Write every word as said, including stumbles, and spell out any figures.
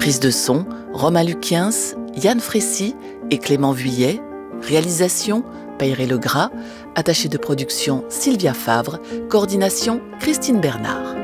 Prise de son, Romain Luquiens, Yann Frécy et Clément Vuillet. Réalisation, Peyré Legras. Attaché de production, Sylvia Favre. Coordination, Christine Bernard.